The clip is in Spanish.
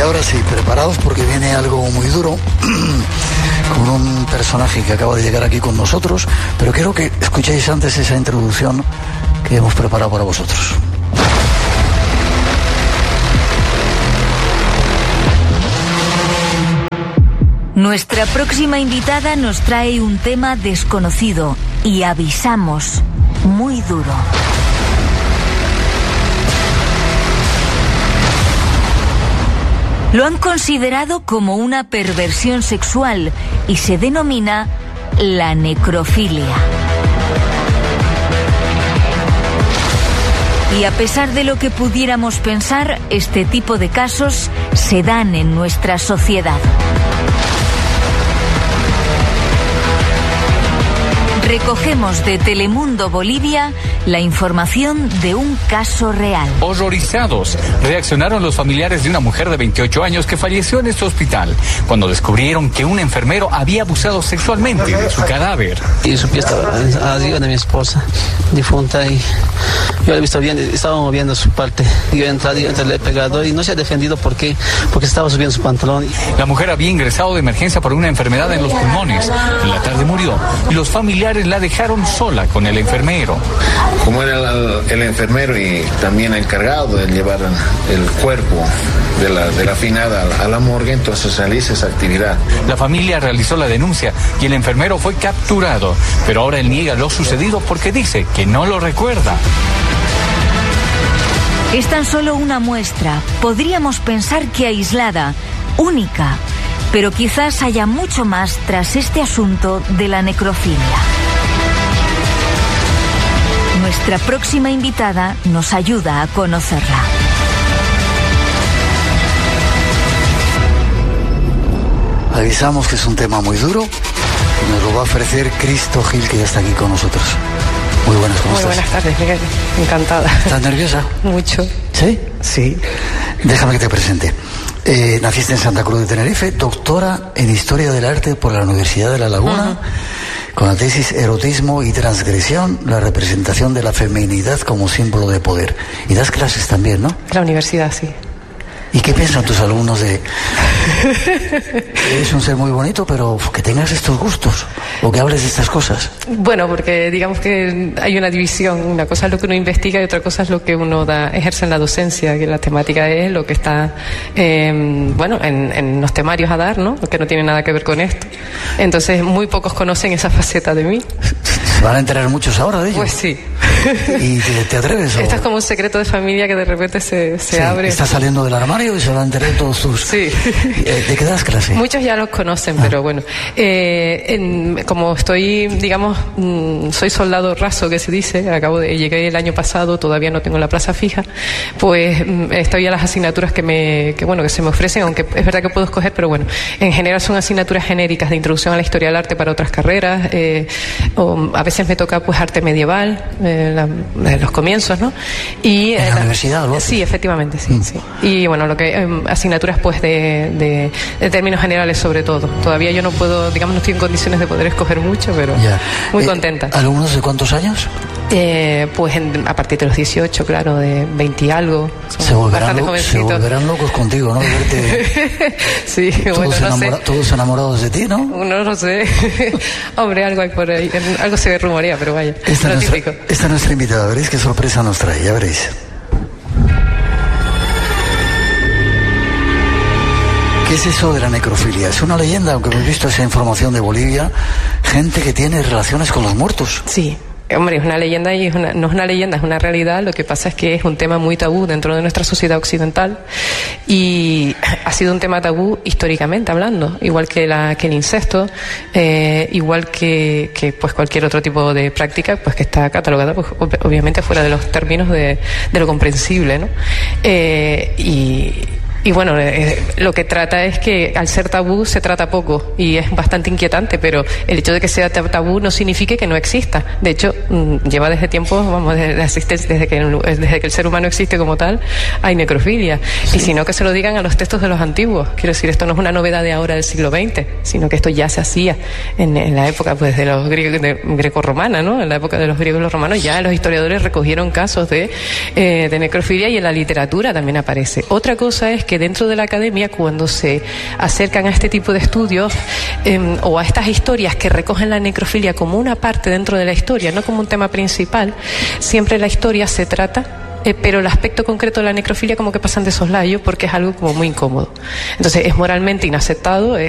ahora sí, preparados porque viene algo muy duro con un personaje que acaba de llegar aquí con nosotros, pero quiero que escuchéis antes esa introducción que hemos preparado para vosotros. Nuestra próxima invitada nos trae un tema desconocido y avisamos, muy duro. Lo han considerado como una perversión sexual y se denomina la necrofilia. Y a pesar de lo que pudiéramos pensar, este tipo de casos se dan en nuestra sociedad. Recogemos de Telemundo Bolivia la información de un caso real. Horrorizados, reaccionaron los familiares de una mujer de 28 años que falleció en este hospital cuando descubrieron que un enfermero había abusado sexualmente de su cadáver. Y su pie estaba arriba de mi esposa, difunta, y yo la he visto bien, estaba moviendo su parte. Yo he entrado, le he pegado y no se ha defendido porque estaba subiendo su pantalón. La mujer había ingresado de emergencia por una enfermedad en los pulmones. En la tarde murió y los familiares la dejaron sola con el enfermero. Como era el enfermero y también encargado de llevar el cuerpo de la finada a la morgue, entonces realiza esa actividad. La familia realizó la denuncia y el enfermero fue capturado, pero ahora él niega lo sucedido porque dice que no lo recuerda. Es tan solo una muestra, podríamos pensar que aislada, única, pero quizás haya mucho más tras este asunto de la necrofilia. Nuestra próxima invitada nos ayuda a conocerla. Avisamos que es un tema muy duro y nos lo va a ofrecer Cristo Gil, que ya está aquí con nosotros. Muy buenas, ¿cómo estás? Muy buenas tardes, Miguel. Encantada. ¿Estás nerviosa? Mucho. ¿Sí? Sí. Déjame que te presente. Naciste en Santa Cruz de Tenerife, doctora en Historia del Arte por la Universidad de La Laguna, con la tesis Erotismo y Transgresión, la representación de la feminidad como símbolo de poder. Y das clases también, ¿no? La universidad, sí. ¿Y qué piensan tus alumnos de... Eres un ser muy bonito, pero que tengas estos gustos o que hables de estas cosas? Bueno, porque digamos que hay una división. Una cosa es lo que uno investiga y otra cosa es lo que uno ejerce en la docencia, que la temática es lo que está, en los temarios a dar, ¿no? Que no tiene nada que ver con esto. Entonces, muy pocos conocen esa faceta de mí. ¿Se van a enterar muchos ahora de ello? Pues sí. ¿Y te atreves? Esto es como un secreto de familia que de repente se abre. Está saliendo del armario y se van a enterar todos tus... Sí. ¿De qué das clase? Muchos ya los conocen, pero bueno. Como estoy, digamos, soy soldado raso, que se dice, llegué el año pasado, todavía no tengo la plaza fija, pues estoy a las asignaturas que se me ofrecen, aunque es verdad que puedo escoger, pero bueno, en general son asignaturas genéricas de introducción a la historia del arte para otras carreras, o a veces me toca pues arte medieval, de los comienzos, ¿no? Y ¿En la universidad? ¿No? Sí, efectivamente, sí, sí. Y bueno, lo que asignaturas pues de términos generales sobre todo. Todavía yo no puedo, digamos, no estoy en condiciones de poder escoger mucho, pero muy contenta. ¿Alumnos de cuántos años? Pues a partir de los 18, claro, de 20 y algo. Se volverán locos contigo, ¿no? De verte sí, todos enamorados de ti, ¿no? No lo sé. Hombre, algo hay por ahí. Algo se rumorea, pero vaya. Esta es nuestra invitada. Veréis qué sorpresa nos trae, ya veréis. ¿Qué es eso de la necrofilia? Es una leyenda, aunque hemos visto esa información de Bolivia, gente que tiene relaciones con los muertos. Sí. Hombre, es una leyenda y no es una leyenda, es una realidad. Lo que pasa es que es un tema muy tabú dentro de nuestra sociedad occidental y ha sido un tema tabú históricamente hablando, igual que el incesto, igual que pues cualquier otro tipo de práctica pues que está catalogada pues obviamente fuera de los términos de lo comprensible, ¿no? Y bueno, lo que trata es que al ser tabú se trata poco y es bastante inquietante, pero el hecho de que sea tabú no significa que no exista. De hecho, lleva desde tiempos, desde que el ser humano existe como tal, hay necrofilia. Sí. Y si no, que se lo digan a los textos de los antiguos. Quiero decir, esto no es una novedad de ahora del siglo XX, sino que esto ya se hacía en la época pues de los greco-romana, ¿no? En la época de los griegos y los romanos ya los historiadores recogieron casos de necrofilia y en la literatura también aparece. Otra cosa es que que dentro de la academia, cuando se acercan a este tipo de estudios o a estas historias que recogen la necrofilia como una parte dentro de la historia, no como un tema principal, siempre la historia se trata, pero el aspecto concreto de la necrofilia como que pasan de soslayo porque es algo como muy incómodo. Entonces es moralmente inaceptado,